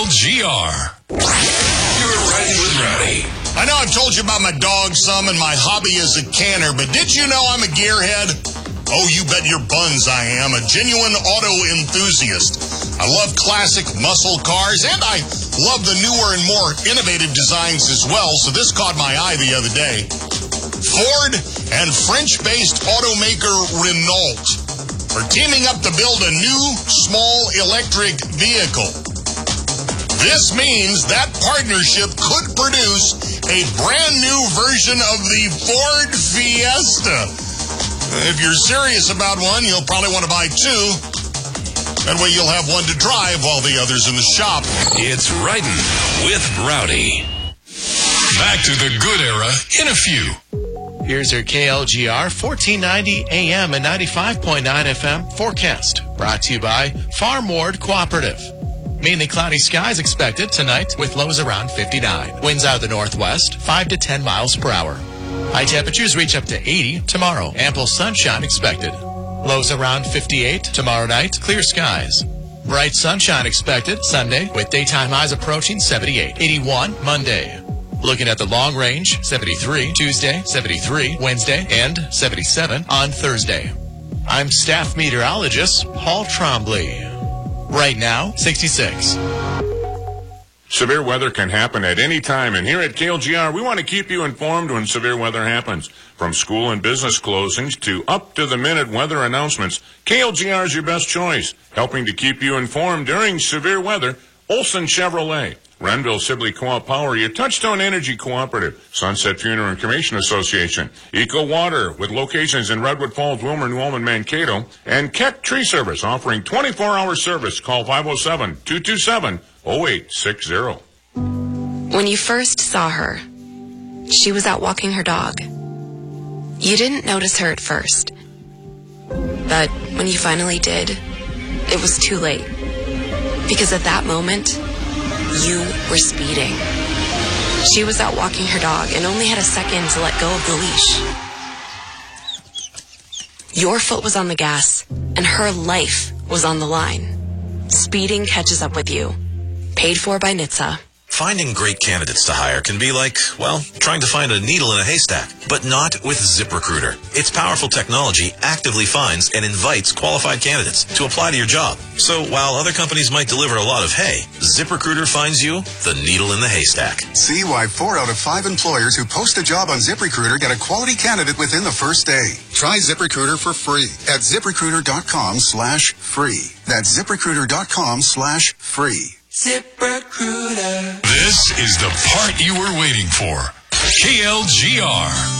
KLGR. You're riding with Rowdy. I know I've told you about my dog some and my hobby as a canner, but did you know I'm a gearhead? Oh, you bet your buns I am. A genuine auto enthusiast. I love classic muscle cars, and I love the newer and more innovative designs as well, so this caught my eye the other day. Ford and French-based automaker Renault are teaming up to build a new, small electric vehicle. This means that partnership could produce a brand new version of the Ford Fiesta. If you're serious about one, you'll probably want to buy two. That way you'll have one to drive while the other's in the shop. It's Riding with Rowdy. Back to the good era in a few. Here's your KLGR 1490 AM and 95.9 FM forecast. Brought to you by Farm Ward Cooperative. Mainly cloudy skies expected tonight with lows around 59. Winds out of the northwest, 5 to 10 miles per hour. High temperatures reach up to 80 tomorrow. Ample sunshine expected. Lows around 58 tomorrow night. Clear skies. Bright sunshine expected Sunday with daytime highs approaching 78. 81 Monday. Looking at the long range, 73 Tuesday, 73 Wednesday, and 77 on Thursday. I'm staff meteorologist Paul Trombley. Right now, 66. Severe weather can happen at any time, and here at KLGR, we want to keep you informed when severe weather happens. From school and business closings to up-to-the-minute weather announcements, KLGR is your best choice. Helping to keep you informed during severe weather, Olson Chevrolet, Renville Sibley Co-op Power, your Touchstone Energy Cooperative, Sunset Funeral and Cremation Association, Eco Water with locations in Redwood Falls, Wilmer, New Ulm, Mankato, and Keck Tree Service offering 24-hour service. Call 507-227-0860. When you first saw her, she was out walking her dog. You didn't notice her at first, but when you finally did, it was too late. Because at that moment, you were speeding. She was out walking her dog and only had a second to let go of the leash. Your foot was on the gas, and her life was on the line. Speeding catches up with you. Paid for by NHTSA. Finding great candidates to hire can be like, well, trying to find a needle in a haystack, but not with ZipRecruiter. Its powerful technology actively finds and invites qualified candidates to apply to your job. So while other companies might deliver a lot of hay, ZipRecruiter finds you the needle in the haystack. See why 4 out of 5 employers who post a job on ZipRecruiter get a quality candidate within the first day. Try ZipRecruiter for free at ZipRecruiter.com/free. That's ZipRecruiter.com/free. ZipRecruiter. This is the part you were waiting for. KLGR.